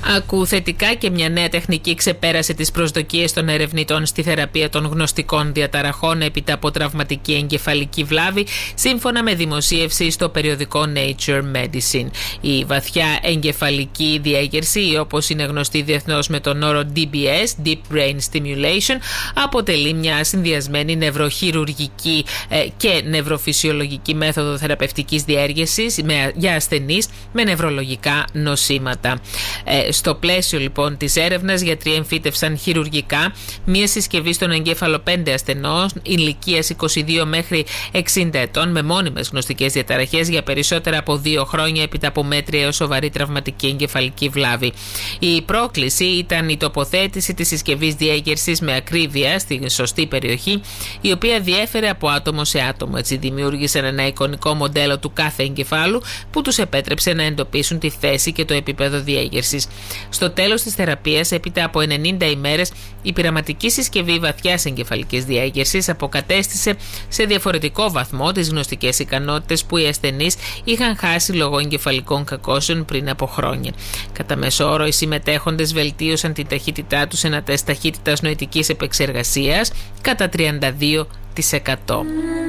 Ακού θετικά και μια νέα τεχνική ξεπέρασε τις προσδοκίες των ερευνητών στη θεραπεία των γνωστικών διαταραχών έπειτα από τραυματική εγκεφαλική βλάβη, σύμφωνα με δημοσίευση στο περιοδικό Nature Medicine. Η βαθιά εγκεφαλική διέγερση, όπως είναι γνωστή διεθνώς με τον όρο DBS, Deep Brain Stimulation, αποτελεί μια συνδυασμένη νευροχειρουργική και νευροφυσιολογική μέθοδο θεραπευτικής διέργεσης για ασθενείς με νευρολογικά νοσήματα. Στο πλαίσιο λοιπόν της έρευνας, γιατροί εμφύτευσαν χειρουργικά μία συσκευή στον εγκέφαλο 5 ασθενών ηλικίας 22 μέχρι 60 ετών με μόνιμες γνωστικές διαταραχές για περισσότερα από 2 χρόνια έπειτα από μέτρια έως σοβαρή τραυματική εγκεφαλική βλάβη. Η πρόκληση ήταν η τοποθέτηση της συσκευής διέγερσης με ακρίβεια στη σωστή περιοχή, η οποία διέφερε από άτομο σε άτομο. Έτσι δημιούργησαν ένα εικονικό μοντέλο του κάθε εγκεφάλου που τους επέτρεψε να εντοπίσουν τη θέση και το επίπεδο διέγερσης. Στο τέλος της θεραπείας, έπειτα από 90 ημέρες, η πειραματική συσκευή βαθιάς εγκεφαλικής διέγερσης αποκατέστησε σε διαφορετικό βαθμό τις γνωστικές ικανότητες που οι ασθενείς είχαν χάσει λόγω εγκεφαλικών κακώσεων πριν από χρόνια. Κατά μέσο όρο, οι συμμετέχοντες βελτίωσαν την ταχύτητά τους σε ένα τεστ ταχύτητας νοητικής επεξεργασίας κατά 32%.